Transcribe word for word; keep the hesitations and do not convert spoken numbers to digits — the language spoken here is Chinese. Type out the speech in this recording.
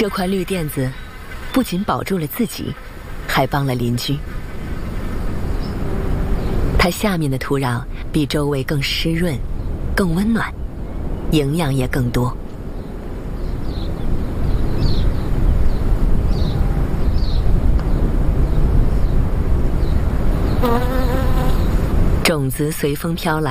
这块绿垫子不仅保住了自己，还帮了邻居。它下面的土壤比周围更湿润、更温暖，营养也更多。种子随风飘来。